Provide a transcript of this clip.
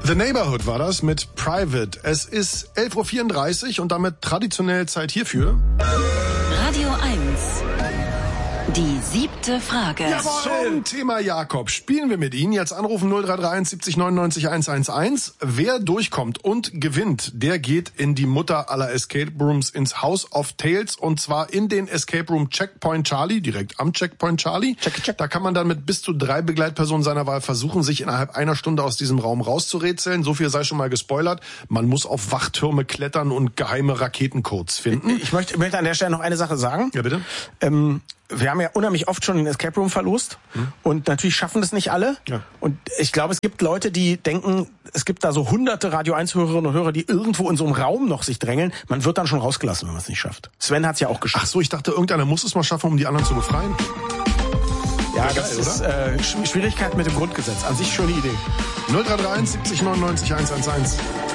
The Neighborhood war das mit Private. Es ist 11.34 Uhr und damit traditionell Zeit hierfür. Radio 1. Die 7. Frage. Jawohl. Zum Thema Jakob spielen wir mit Ihnen. Jetzt anrufen 0331 70 99 111. Wer durchkommt und gewinnt, der geht in die Mutter aller Escape Rooms, ins House of Tales, und zwar in den Escape Room Checkpoint Charlie, direkt am Checkpoint Charlie. Check. Da kann man dann mit bis zu 3 Begleitpersonen seiner Wahl versuchen, sich innerhalb einer Stunde aus diesem Raum rauszurätseln. So viel sei schon mal gespoilert. Man muss auf Wachtürme klettern und geheime Raketencodes finden. Ich möchte an der Stelle noch eine Sache sagen. Ja, bitte. Wir haben ja unheimlich oft schon den Escape Room verlost und natürlich schaffen das nicht alle. Ja. Und ich glaube, es gibt Leute, die denken, es gibt da so hunderte Radio 1 Hörerinnen und Hörer, die irgendwo in so einem Raum noch sich drängeln. Man wird dann schon rausgelassen, wenn man es nicht schafft. Sven hat es ja auch geschafft. Ach so, ich dachte, irgendeiner muss es mal schaffen, um die anderen zu befreien. Ja, das ist Schwierigkeit mit dem Grundgesetz. An sich schöne Idee. 0331 70 99 111.